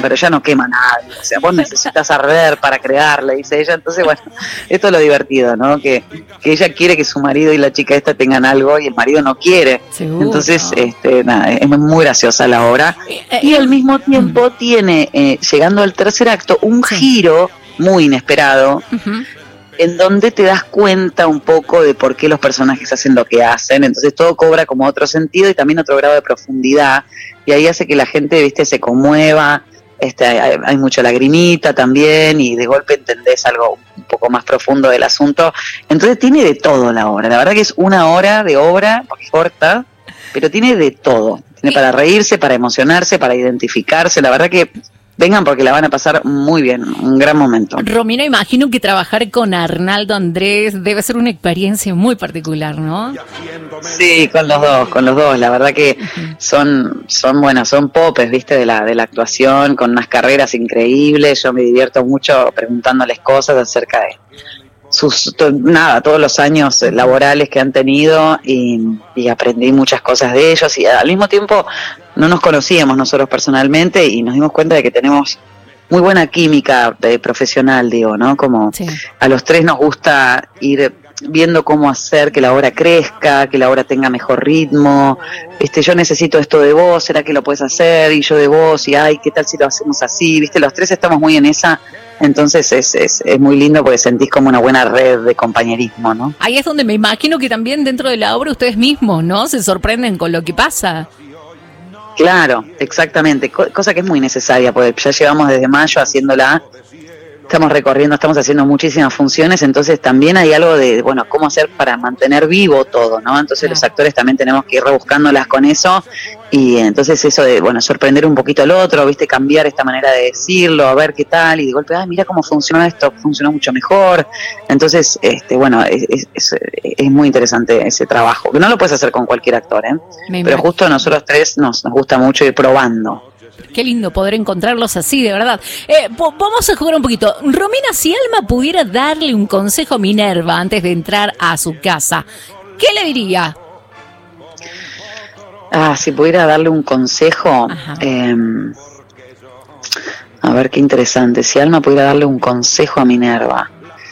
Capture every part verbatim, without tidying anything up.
pero ella no quema nada, o sea, vos necesitas arder para crearla, dice ella. Entonces, bueno, esto es lo divertido, ¿no? Que, que ella quiere que su marido y la chica esta tengan algo y el marido no quiere. Seguro. Entonces, este, nada, es muy graciosa la obra. Y al mismo tiempo tiene, eh, llegando al tercer acto, un Sí. giro muy inesperado, Uh-huh. en donde te das cuenta un poco de por qué los personajes hacen lo que hacen. Entonces todo cobra como otro sentido y también otro grado de profundidad, y ahí hace que la gente, viste, se conmueva. Este, hay, hay mucha lagrimita también, y de golpe entendés algo un poco más profundo del asunto. Entonces tiene de todo la obra. La verdad que es una hora de obra, porque es corta, pero tiene de todo. Tiene para reírse, para emocionarse, para identificarse. La verdad que vengan porque la van a pasar muy bien, un gran momento. Romina, imagino que trabajar con Arnaldo Andrés debe ser una experiencia muy particular, ¿no? Sí, con los dos, con los dos. La verdad que son, son buenas, son popes, viste, de la, de la actuación, con unas carreras increíbles. Yo me divierto mucho preguntándoles cosas acerca de sus, to, nada, todos los años laborales que han tenido, y, y aprendí muchas cosas de ellos, y al mismo tiempo no nos conocíamos nosotros personalmente y nos dimos cuenta de que tenemos muy buena química de profesional, digo, ¿no? Como Sí. a los tres nos gusta ir viendo cómo hacer que la obra crezca, que la obra tenga mejor ritmo. Este, yo necesito esto de vos, ¿será que lo puedes hacer? Y yo de vos, y ay, ¿qué tal si lo hacemos así? Viste, los tres estamos muy en esa, entonces es, es, es muy lindo porque sentís como una buena red de compañerismo, ¿no? Ahí es donde me imagino que también dentro de la obra ustedes mismos, ¿no? Se sorprenden con lo que pasa. Claro, exactamente, Co- cosa que es muy necesaria, porque ya llevamos desde mayo haciéndola, estamos recorriendo, estamos haciendo muchísimas funciones, entonces también hay algo de, bueno, cómo hacer para mantener vivo todo, ¿no? Entonces Claro. los actores también tenemos que ir rebuscándolas con eso, y entonces eso de, bueno, sorprender un poquito al otro, viste, cambiar esta manera de decirlo, a ver qué tal, y de golpe, ay, mira cómo funcionó esto, funcionó mucho mejor. Entonces, este, bueno, es, es, es, es muy interesante ese trabajo, que no lo puedes hacer con cualquier actor, ¿eh? Me Pero imagino. justo a nosotros tres nos, nos gusta mucho ir probando. Qué lindo poder encontrarlos así, de verdad. Eh, po- vamos a jugar un poquito. Romina, si Alma pudiera darle un consejo a Minerva antes de entrar a su casa, ¿qué le diría? Ah, si pudiera darle un consejo, Ajá. eh, a ver qué interesante. Si Alma pudiera darle un consejo a Minerva,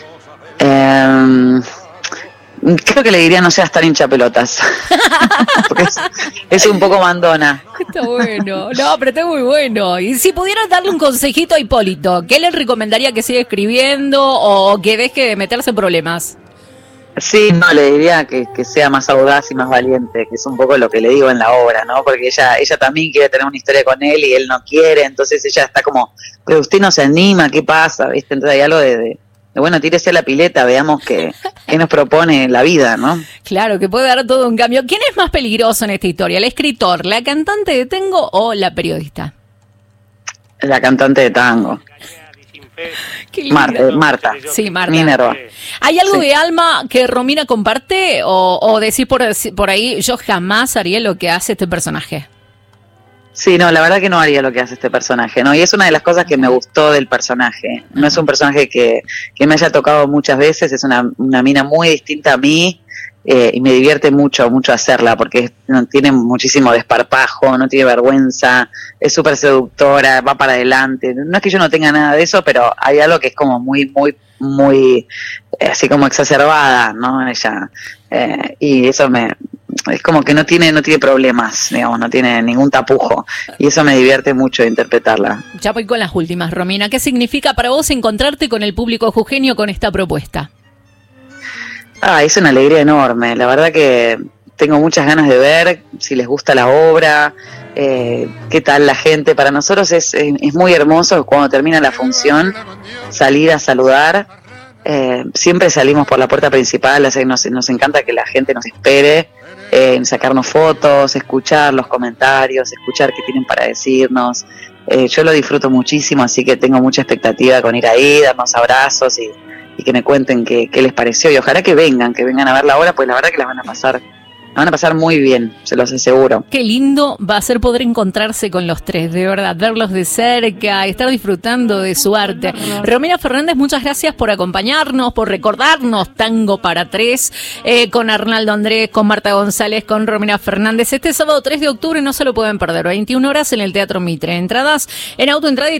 eh, creo que le diría no seas tan hinchapelotas, porque es, es un poco mandona. Está bueno. No, pero está muy bueno. Y si pudieras darle un consejito a Hipólito, ¿qué le recomendaría que siga escribiendo o que deje de meterse en problemas? Sí, no, le diría que, que sea más audaz y más valiente, que es un poco lo que le digo en la obra, ¿no? Porque ella ella también quiere tener una historia con él y él no quiere, entonces ella está como, pero usted no se anima, ¿qué pasa? ¿Viste? Entonces hay algo de, de, de bueno, tírese a la pileta, veamos qué, qué nos propone la vida, ¿no? Claro, que puede dar todo un cambio. ¿Quién es más peligroso en esta historia? ¿El escritor, la cantante de tango o la periodista? La cantante de tango, Qué linda. Marta, Marta, Sí, Marta. Minerva. ¿Hay algo Sí. de Alma que Romina comparte o, o decir por, por ahí, yo jamás haría lo que hace este personaje? Sí, no, la verdad que no haría lo que hace este personaje, ¿no? Y es una de las cosas que me gustó del personaje. No es un personaje que, que me haya tocado muchas veces, es una, una mina muy distinta a mí, eh, y me divierte mucho, mucho hacerla, porque es- no, tiene muchísimo desparpajo, no tiene vergüenza, es súper seductora, va para adelante. No es que yo no tenga nada de eso, pero hay algo que es como muy, muy, muy, eh, así como exacerbada, ¿no? Ella, eh, y eso me... Es como que no tiene no tiene problemas, digamos, no tiene ningún tapujo, y eso me divierte mucho interpretarla. Ya voy con las últimas, Romina. ¿Qué significa para vos encontrarte con el público jujeño con esta propuesta? Ah, es una alegría enorme, la verdad que tengo muchas ganas de ver si les gusta la obra, eh, qué tal la gente. Para nosotros es, es, es muy hermoso cuando termina la función salir a saludar. Eh, siempre salimos por la puerta principal, así que nos, nos encanta que la gente nos espere, eh, sacarnos fotos, escuchar los comentarios, escuchar qué tienen para decirnos. Eh, yo lo disfruto muchísimo, así que tengo mucha expectativa con ir ahí, darnos abrazos y, y que me cuenten qué, qué les pareció, y ojalá que vengan, que vengan a ver la obra, pues la verdad que la van a pasar, la van a pasar muy bien, se los aseguro. Qué lindo va a ser poder encontrarse con los tres, de verdad, verlos de cerca, estar disfrutando de su arte. Romina Fernández, muchas gracias por acompañarnos, por recordarnos Tango para Tres, eh, con Arnaldo Andrés, con Marta González, con Romina Fernández. Este sábado tres de octubre no se lo pueden perder, veintiuna horas en el Teatro Mitre. Entradas en Autoentrada y